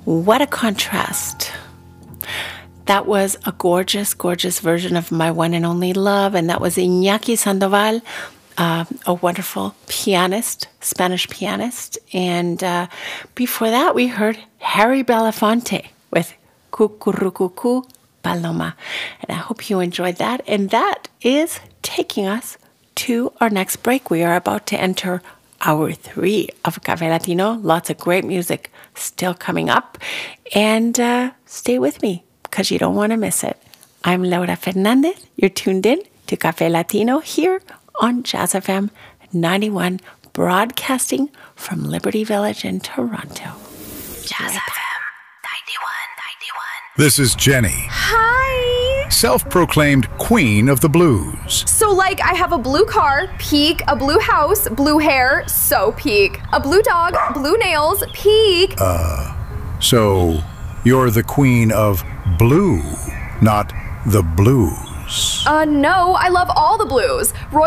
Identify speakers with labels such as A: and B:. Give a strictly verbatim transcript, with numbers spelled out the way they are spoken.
A: What a contrast. That was a gorgeous, gorgeous version of My One and Only Love, and that was Iñaki Sandoval, uh, a wonderful pianist, Spanish pianist. And uh, before that, we heard Harry Belafonte with Cucurucucu Paloma. And I hope you enjoyed that. And that is taking us to our next break. We are about to enter hour three of Café Latino. Lots of great music still coming up. And uh, stay with me, because you don't want to miss it. I'm Laura Fernandez. You're tuned in to Café Latino here on Jazz F M ninety-one, broadcasting from Liberty Village in Toronto.
B: Jazz F M ninety-one, ninety-one.
C: This is Jenny.
D: Hi!
C: Self-proclaimed queen of the blues.
D: So, like, I have a blue car, peak, a blue house, blue hair, so peak. A blue dog, blue nails, peak.
C: Uh, so you're the queen of blue, not the blues.
D: Uh, no, I love all the blues. Roy